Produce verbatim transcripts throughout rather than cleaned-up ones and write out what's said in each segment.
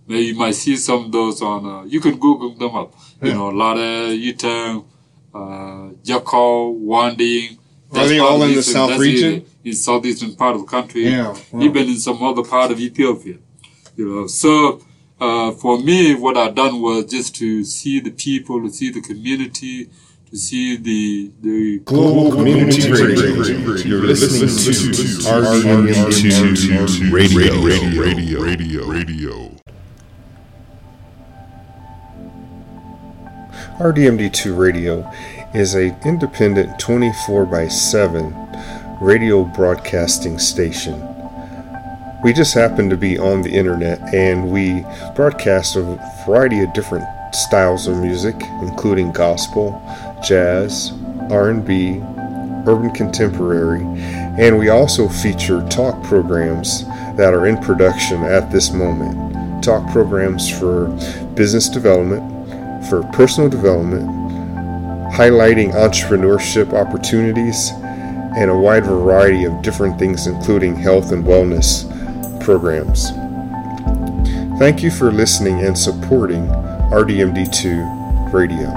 Maybe you might see some of those on, uh, you can Google them up. Yeah. You know, Lada, Yutang, uh, Jakau, Wanding. Are they all in the South region? In southeastern part of the country. Yeah. Wow. Even in some other part of Ethiopia. You know, so, uh, for me, what I've done was just to see the people, to see the community, to see the, the Global Community Radio. You're listening to R D M D two Radio, Radio, Radio, Radio, Radio. R D M D two Radio is a independent twenty-four by seven radio broadcasting station. We just happen to be on the internet, and we broadcast a variety of different styles of music, including gospel, jazz, R and B, urban contemporary, and we also feature talk programs that are in production at this moment. Talk programs for business development, for personal development, highlighting entrepreneurship opportunities, and a wide variety of different things, including health and wellness programs. Thank you for listening and supporting R D M D two Radio.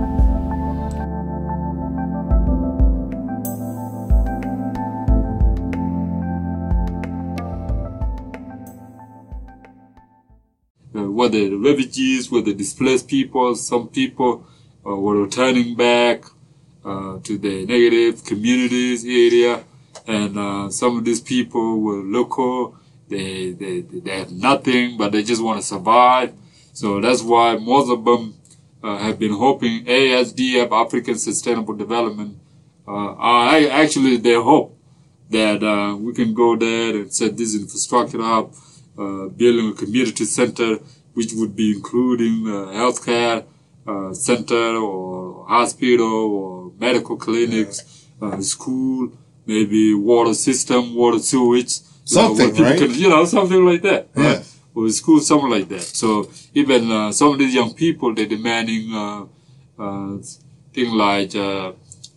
Uh, whether the refugees, whether displaced people, some people uh, were returning back uh, to their native communities area, and uh, some of these people were local. They, they, they have nothing, but they just want to survive. So that's why most of them uh, have been hoping A S D F, African Sustainable Development, uh, are actually their hope that uh, we can go there and set this infrastructure up, uh, building a community center, which would be including uh, healthcare uh, center or hospital or medical clinics, uh, school, maybe water system, water sewage. Something, you know, right? Can, you know, something like that, yeah. right? Or school, something like that. So even uh, some of these young people, they're demanding uh, uh, things like uh,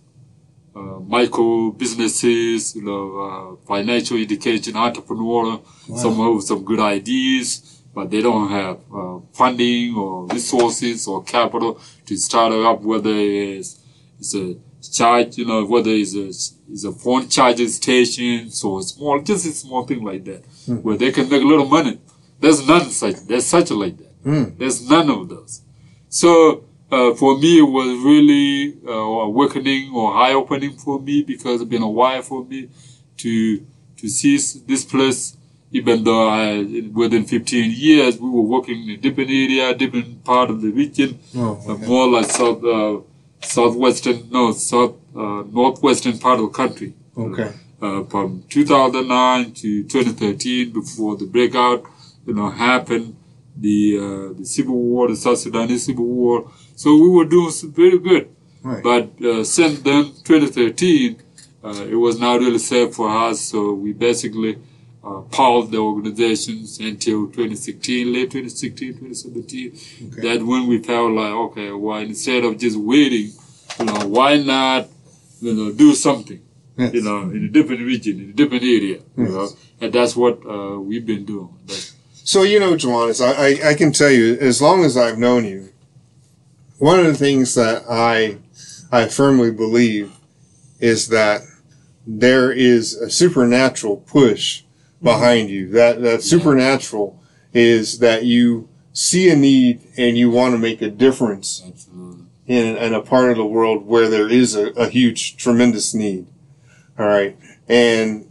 uh, micro businesses, you know, uh, financial education, entrepreneur. Wow. Some have some good ideas, but they don't have uh, funding or resources or capital to start it up. Whether it's, it's a charge, you know, whether it's a, it's a phone charging station, so small, just a small thing like that, mm. where they can make a little money. There's none such, there's such like that. Mm. There's none of those. So, uh, for me, it was really, uh, awakening or eye-opening for me, because it's been a while for me to, to see this place, even though I, within fifteen years, we were working in a different area, different part of the region, oh, okay. uh, more like South, uh, southwestern, no, south, uh, northwestern part of the country. Okay. Uh, from two thousand nine to twenty thirteen, before the breakout, you know, happened, the, uh, the civil war, the South Sudanese civil war. So we were doing very good. Right. But, uh, since then, twenty thirteen, uh, it was not really safe for us. So we basically, uh, paused the organizations until twenty sixteen, late twenty sixteen, twenty seventeen. Okay. That when we felt like, okay, well, instead of just waiting, you know, why not, you know, do something, yes. you know, in a different region, in a different area, yes. you know, and that's what, uh, we've been doing. That's, so, you know, Johannes, I, I, I can tell you, as long as I've known you, one of the things that I, I firmly believe is that there is a supernatural push behind you. That, that supernatural is that you see a need and you want to make a difference Absolutely. in, in a part of the world where there is a, a huge, tremendous need. All right. And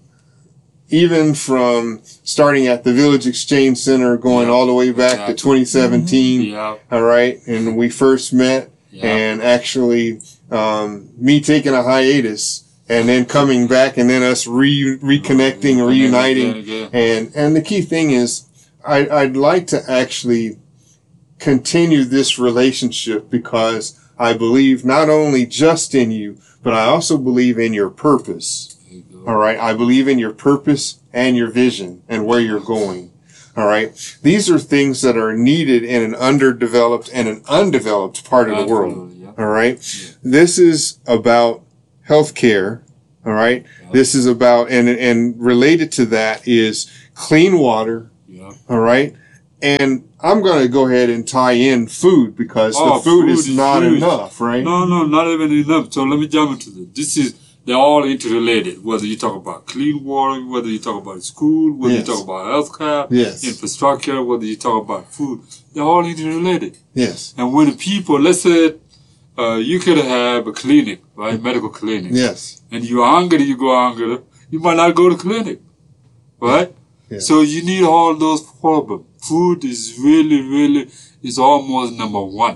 even from starting at the Village Exchange Center, going yeah, all the way back exactly. to twenty seventeen. Mm-hmm. Yeah. All right. And we first met yeah. and actually, um, me taking a hiatus and then coming back and then us re, reconnecting, oh, reuniting. Yeah, yeah. And, and the key thing is I, I'd like to actually continue this relationship, because I believe not only just in you, but I also believe in your purpose. All right. I believe in your purpose and your vision and where you're going. All right. These are things that are needed in an underdeveloped and an undeveloped part of the world. Yeah. All right. Yeah. This is about healthcare. All right. Yeah. This is about, and, and related to that is clean water. Yeah. All right. And I'm going to go ahead and tie in food because Oh, the food, food is is not huge. enough, right? No, no, not even enough. So let me jump into this. This is, they're all interrelated. Whether you talk about clean water, whether you talk about school, whether Yes. you talk about healthcare, Yes. infrastructure, whether you talk about food, they're all interrelated. Yes. And when people, let's say, uh, you could have a clinic, right? Medical clinic. Yes. And you're hungry, you go hungry, you might not go to clinic, right? Yes. So you need all those problems. Food is really, really, is almost number one.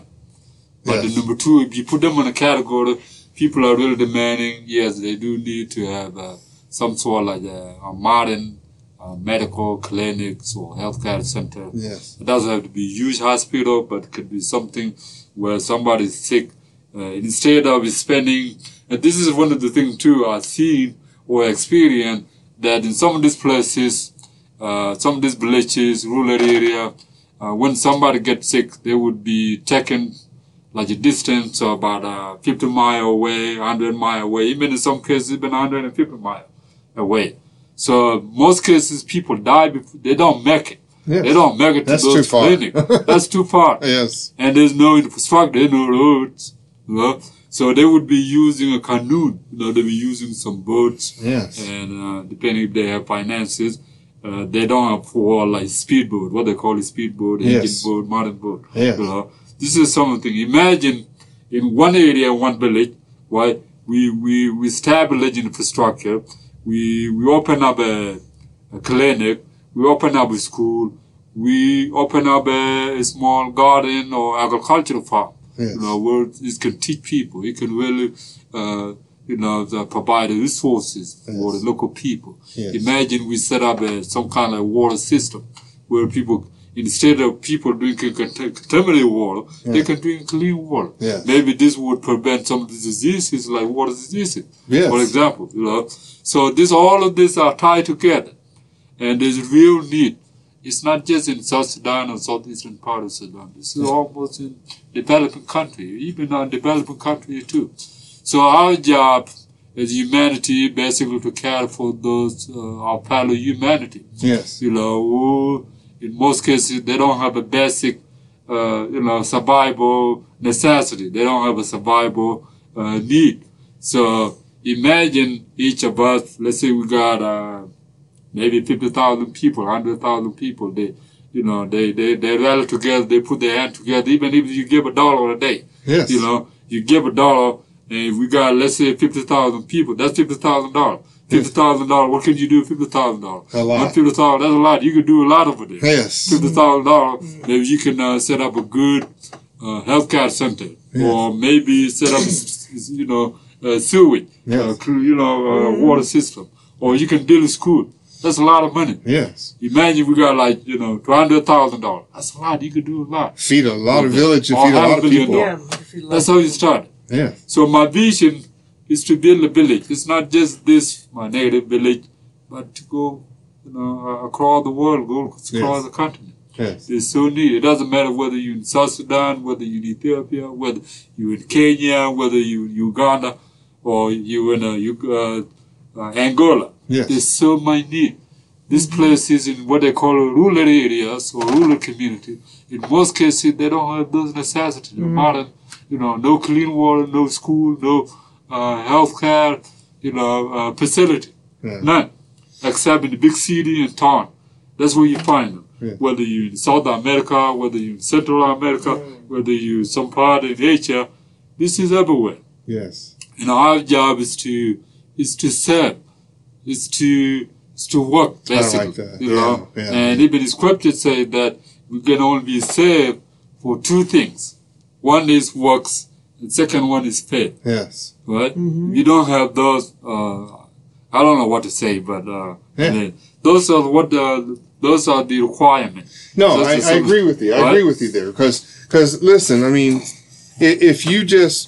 But Yes. the number two, if you put them in a category, people are really demanding, yes, they do need to have uh, some sort of like a, a modern uh, medical clinics or healthcare center. Yes. It doesn't have to be a huge hospital, but it could be something where somebody's sick. Uh, instead of spending, and this is one of the things too I've seen or experienced, that in some of these places, uh, some of these villages, rural area, uh, when somebody gets sick, they would be taken like a distance of about uh, fifty miles away, one hundred miles away, even in some cases even one hundred fifty miles away. So most cases people die before, they don't make it. Yes. They don't make it to That's those too far. clinics. That's too far. Yes. And there's no infrastructure, there's no roads. You know? So they would be using a canoe. You know, they'd be using some boats. Yes. And uh, depending if they have finances, uh, they don't have for like speedboat, what they call a speedboat, engine Yes. boat, modern boat. Yes. You know? This is something. Imagine in one area, one village, right? We we we establish infrastructure. We we open up a, a clinic. We open up a school. We open up a, a small garden or agricultural farm. Yes. You know, where it can teach people. It can really, uh, you know, the, provide the resources for Yes. the local people. Yes. Imagine we set up a, some kind of water system where people, instead of people drinking cont- contaminated water, they Yeah. can drink clean water. Yes. Maybe this would prevent some of the diseases like water diseases, Yes. for example. You know, so this all of this are tied together, and there's real need. It's not just in South Sudan or southeastern part of Sudan. This is almost in developing country, even in developing country too. So our job as humanity basically to care for those uh, our fellow humanity. Yes. You know, who in most cases they don't have a basic, uh, you know, survival necessity. They don't have a survival uh, need. So imagine each of us. Let's say we got uh, maybe fifty thousand people, one hundred thousand people. They, you know, they they they rally together. They put their hand together. Even if you give a dollar a day, Yes. you know, you give a dollar, and if we got let's say fifty thousand people, that's fifty thousand dollars. Fifty thousand dollars. What can you do with fifty thousand dollars? A lot. Fifty thousand. That's a lot. You could do a lot over there. Yes. Fifty thousand dollars. Maybe you can uh, set up a good uh, healthcare center, Yes. or maybe set up, s- s- you know, uh, sewage, Yes. uh, cl- you know, uh, water system, or you can build a school. That's a lot of money. Yes. Imagine we got like you know two hundred thousand dollars. That's a lot. You could do a lot. Feed a lot of Okay. villages, Or feed a half lot of billion people. dollars. Yeah, if you That's like- how you start. Yeah. So my vision is to build a village. It's not just this, my native village, but to go, you know, uh, across the world, go across Yes. the continent. Yes. It's so neat. It doesn't matter whether you're in South Sudan, whether you're in Ethiopia, whether you're in Kenya, whether you're in Uganda, or you're in uh, U- uh, uh, Angola. Yes. There's so much need. This place is in what they call rural areas or rural community. In most cases, they don't have those necessities. Modern, you know, no clean water, no school, no uh, health care, you know, uh, facility. Yeah. None. Except in the big city and town. That's where you find them. Yeah. Whether you're in South America, whether you're in Central America, whether you're in some part in Asia, this is everywhere. Yes. And our job is to is to serve, is to is to work basically. like that. You know, Yeah, yeah. and even the scripture say that we can only be saved for two things. One is works, and second one is faith. Yes. Right? If you don't have those, uh, I don't know what to say, but uh, Yeah. I mean, those are what the those are the requirements. No, Those I, are I some- agree with you. I Right? agree with you there. Because, listen, I mean, i- if you just,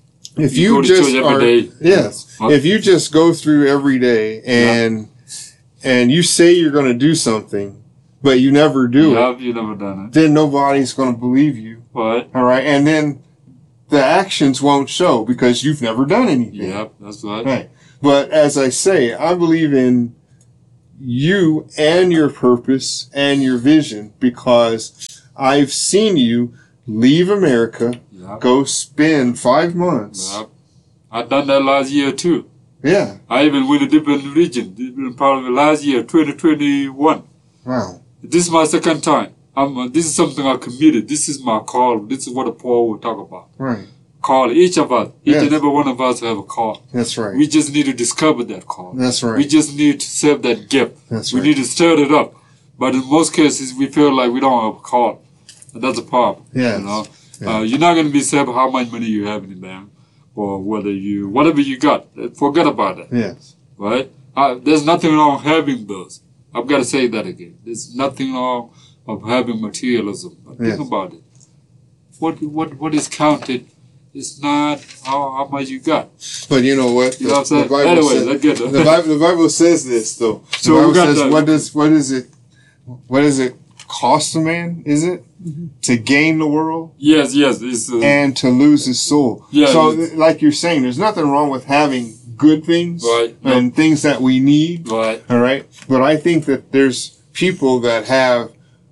if You you, go to just church every are, day. yes, Huh? if you just go through every day and and you say you're going to do something, but you never do You it, have you never done it, then nobody's going to believe you. right? All right, and then the actions won't show because you've never done anything. Yeah, that's right. Right. But as I say, I believe in you and your purpose and your vision because I've seen you leave America, Yep. go spend five months. Yep. I done that last year too. Yeah. I even went a different region, different part of it last year, twenty twenty-one. Wow. This is my second time. I'm, uh, this is something I committed. This is my call. This is what Paul will talk about. Right. Call. Each of us, each Yes. and every one of us have a call. That's right. We just need to discover that call. That's right. We just need to serve that gift. That's we right. need to stir it up. But in most cases, we feel like we don't have a call. And that's a problem. Yes. You know? Yeah. Uh, you're not going to be saved how much money you have in the bank or whether you, whatever you got. Forget about it. Yes. Right? Uh, there's nothing wrong having those. I've got to say that again. There's nothing wrong of having materialism. But Yes. think about it. What what what is counted is not how, how much you got. But you know what? You know what I'm saying? The Bible Anyway, says, let's get to the Bible, the Bible says this though. The So we Bible got says, the- what does what is it? What does it cost a man? Is it to gain the world Yes, yes. It's, uh, and to lose his soul? Yeah, So, it's- like you're saying, there's nothing wrong with having good things Right. and things that we need. right. All right. But I think that there's people that have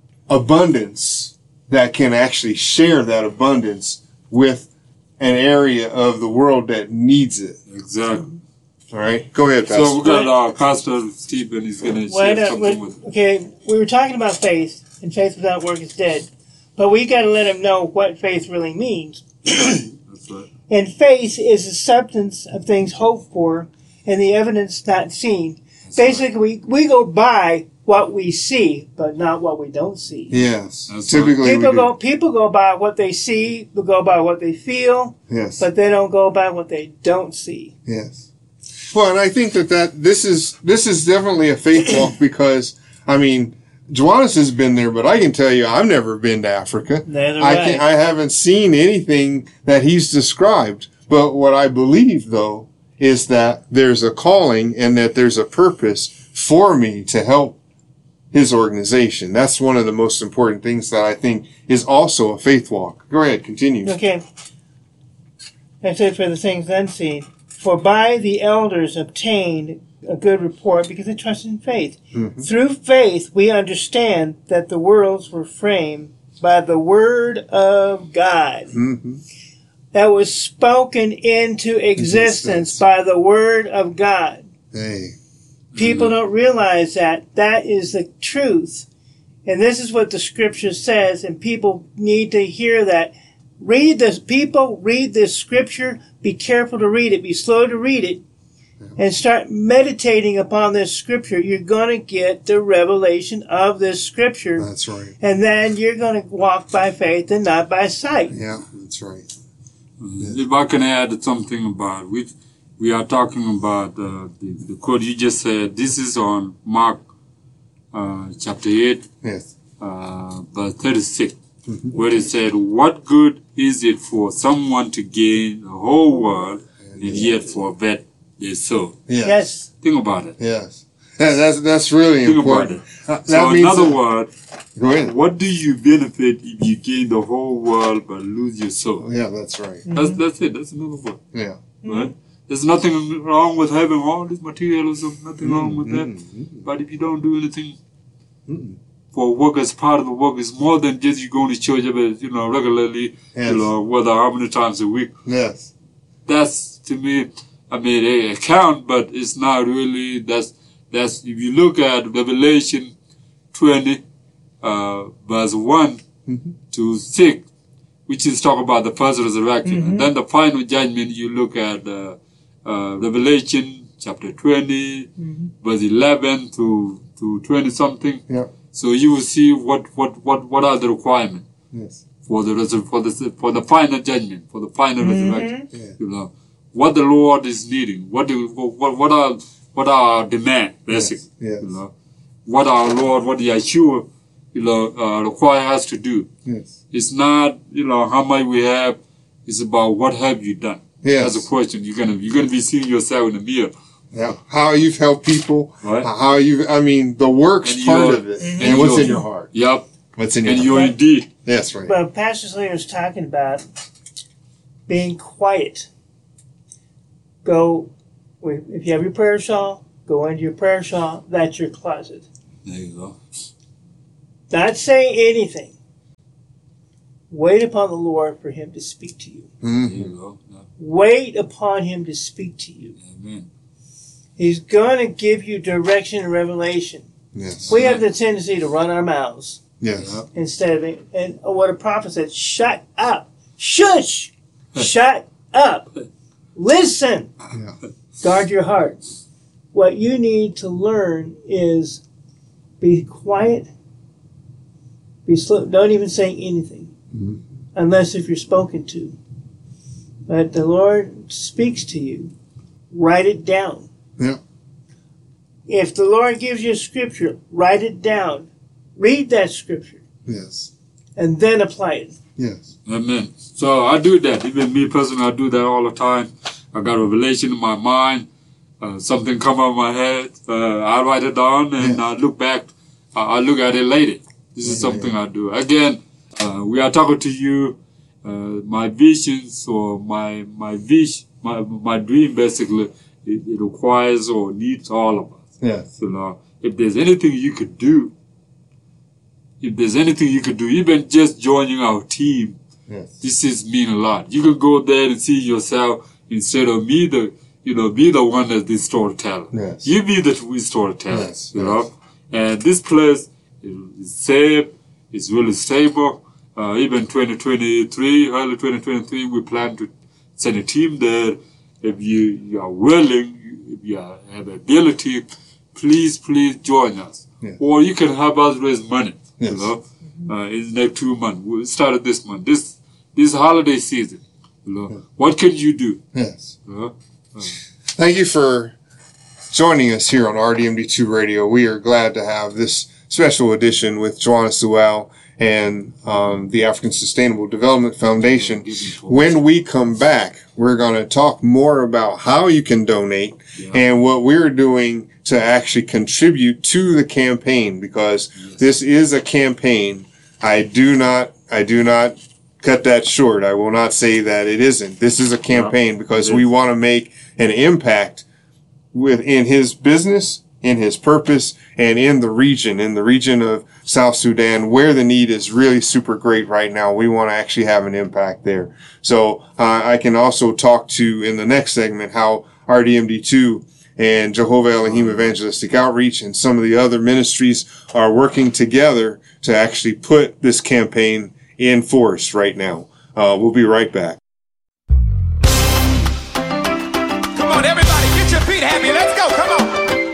abundance that can actually share that abundance with an area of the world that needs it. Exactly. All right. Go ahead, Pastor. So we got uh, Pastor Stephen. He's going to Wait, share uh, something wait, with. okay, we were talking about faith, and faith without work is dead. But we got to let him know what faith really means. That's right. And faith is the substance of things hoped for and the evidence not seen. That's Basically, we, we go by what we see, but not what we don't see. Yes. That's Typically, People we go do. people go by what they see, they go by what they feel, Yes. but they don't go by what they don't see. Yes. Well, and I think that, that this is this is definitely a faith walk because I mean, Joannis has been there, but I can tell you, I've never been to Africa. Neither I have can, I. I haven't seen anything that he's described. But what I believe, though, is that there's a calling and that there's a purpose for me to help his organization. That's one of the most important things that I think is also a faith walk. Go ahead, continue. Okay. I said for the things unseen. For by the elders obtained a good report because they trusted in faith. Mm-hmm. Through faith we understand that the worlds were framed by the word of God. Mm-hmm. That was spoken into existence, Existence. by the word of God. Hey. People don't realize that. That is the truth. And this is what the scripture says, and people need to hear that. Read this, people, read this scripture. Be careful to read it. Be slow to read it. And start meditating upon this scripture. You're going to get the revelation of this scripture. That's right. And then you're going to walk by faith and not by sight. Yeah, that's right. If I can add something about we we are talking about uh, the the quote you just said. This is on Mark uh, chapter eight, Yes. uh, verse thirty-six, where it said, "What good is it for someone to gain the whole world and yet forfeit their soul?" Yes. Yes. Think about it. Yes. Yeah, that's that's really Think important. about it. Uh, that So, in means other that- words, Go ahead. what do you benefit if you gain the whole world but lose your soul? Yeah, that's right. That's that's it. That's another word. Yeah. Right? There's nothing wrong with having all this materialism, nothing wrong with that. Mm-hmm. But if you don't do anything Mm-mm. for work as part of the work, it's more than just you going to church every, you know, regularly, Yes. you know, whether how many times a week. Yes. That's, to me, I mean, they account, but it's not really, that's, that's, if you look at Revelation twenty, uh, verse one Mm-hmm. to six, which is talk about the first resurrection. And then the final judgment, you look at uh, uh, Revelation chapter twenty, verse eleven to, to twenty something. Yeah. So you will see what, what, what, what are the requirements Yes. for the resur- for the for the final judgment, for the final resurrection. Yeah. You know what the Lord is needing. What do what what are what are our demand basically? Yes. You know what our Lord, what the Yeshua, you know, uh, require us to do. Yes. It's not, you know, how much we have. It's about what have you done. Yes. That's a question. You're gonna you're gonna be seeing yourself in the mirror. Yeah. How you've helped people. Right. How you. I mean, the works And part your- of it, Mhm. and what's your- in your heart. Yep. What's in your And heart. your indeed. That's right. Well, Pastor Slater is talking about being quiet. Go, if you have your prayer shawl, go into your prayer shawl. That's your closet. There you go. Not saying anything. Wait upon the Lord for him to speak to you. Mm-hmm. There you go. Yeah. Wait upon him to speak to you. Amen. He's going to give you direction and revelation. Yes. We have the tendency to run our mouths Yes. Yeah. instead of it. And what a prophet said, shut up. Shush. Shut up. Listen. Yeah. Guard your heart. What you need to learn is be quiet. Be slow. Don't even say anything. Mhm. Unless if you're spoken to. But the Lord speaks to you. Write it down. Yeah. If the Lord gives you a scripture, write it down. Read that scripture. Yes. And then apply it. Yes. Amen. So I do that. Even me personally, I do that all the time. I got a revelation in my mind. Uh, something come out of my head. Uh, I write it down and Yeah. I look back. Uh, I look at it later. This is Yeah, something yeah. I do. Again, uh, we are talking to you. Uh, my visions or my my vision, my my dream, basically, it, it requires or needs all of us. Yes. You know, if there's anything you could do, if there's anything you could do, even just joining our team, Yes. this is mean a lot. You can go there and see yourself instead of me, the you know, be the one that's the storyteller. Yes. You be the storyteller. Yes, You yes. know, and this place is safe. It's really stable. Uh, even twenty twenty-three, early twenty twenty-three, we plan to send a team there. If you, you are willing, if you are, have ability, please, please join us. Yeah. Or you can help us raise money. Yes. You know, uh, in the next two months. We started this month. This this holiday season. You know, Yeah. what can you do? Yes. You know? Thank you for joining us here on R D M D two Radio. We are glad to have this special edition with Joanna Sewell and um, the African Sustainable Development Foundation. When we come back, we're going to talk more about how you can donate Yeah. and what we're doing to actually contribute to the campaign, because Yes. this is a campaign. I do not, I do not cut that short. I will not say that it isn't. This is a campaign because it we is. want to make an impact within his business, in his purpose, and in the region, in the region of South Sudan, where the need is really super great right now. We want to actually have an impact there. So uh, I can also talk to, in the next segment, how R D M D two and Jehovah Elohim Evangelistic Outreach and some of the other ministries are working together to actually put this campaign in force right now. Uh, we'll be right back.